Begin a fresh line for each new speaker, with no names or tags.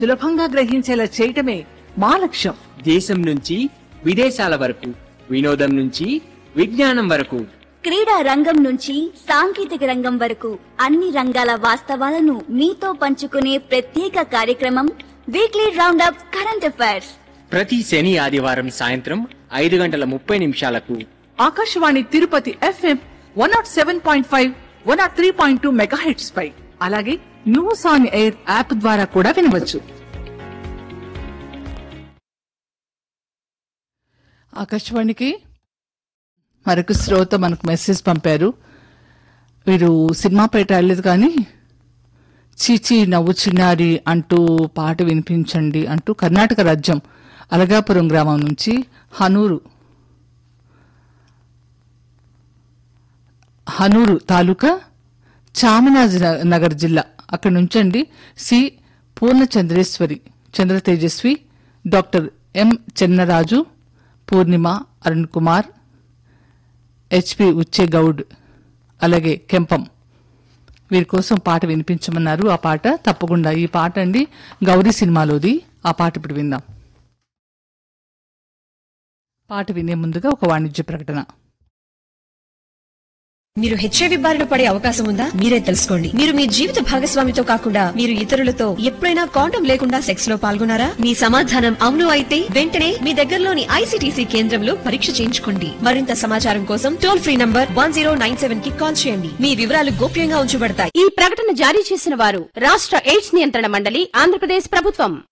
సులభంగా గ్రహించేలా చేయటమే మా లక్ష్యం.
దేశం నుంచి విదేశాల వరకు, వినోదం నుంచి విజ్ఞానం వరకు,
క్రీడా రంగం నుంచి సాంకేతిక రంగం వరకు అన్ని రంగాల వాస్తవాలను మీతో పంచుకునే ప్రత్యేక కార్యక్రమం వీక్లీ రౌండప్ కరెంట్ అఫైర్స్.
ప్రతి శని ఆదివారం సాయంత్రం 5:30
ఆకాశవాణి తిరుపతి FM 107.5, 103.2 మెగాహెర్ట్జ్ పై, అలాగే న్యూస్ ఆన్ ఎయిర్ యాప్ ద్వారా కూడా వినవచ్చు. ఆకాశవాణికి మరొక శ్రోత మనకు మెసేజ్ పంపారు. వీరు సినిమా పేట వెళ్ళలేదు కానీ చీచి నవ్వు చిన్నారి అంటూ పాట వినిపించండి అంటూ కర్ణాటక రాజ్యం అలగాపురం గ్రామం నుంచి హనూరు తాలూకా చామరాజ్ నగర్ జిల్లా అక్కడి నుంచండి సి పూర్ణచంద్రేశ్వరి, చంద్ర తేజస్వి, డాక్టర్ ఎం చెన్నరాజు, పూర్ణిమ, అరుణ్ కుమార్, హెచ్పి ఉచ్చేగౌడ్, అలాగే కెంపం వీరి కోసం పాట వినిపించమన్నారు. ఆ పాట తప్పకుండా ఈ పాట అండి గౌరీ సినిమాలోది. ఆ పాట ఇప్పుడు విందాం. పాట వినే ముందుగా ఒక వాణిజ్య ప్రకటన.
మీరు హెచ్ఐవి బారిన పడే అవకాశం ఉందా? మీరే తెలుసుకోండి. మీరు మీ జీవిత భాగస్వామితో కాకుండా మీరు ఇతరులతో ఎప్పుడైనా కాండం లేకుండా సెక్స్ లో పాల్గొన్నారా? మీ సమాధానం అవును అయితే వెంటనే మీ దగ్గరలోని ఐసీటీసీ కేంద్రంలో పరీక్ష చేయించుకోండి. మరింత సమాచారం కోసం టోల్ ఫ్రీ నంబర్ 1097 కి కాల్ చేయండి. మీ వివరాలు గోప్యంగా ఉంచబడతాయి.
ఈ ప్రకటన జారీ చేసిన వారు రాష్ట్ర ఎయిడ్స్ నియంత్రణ మండలి, ఆంధ్రప్రదేశ్ ప్రభుత్వం.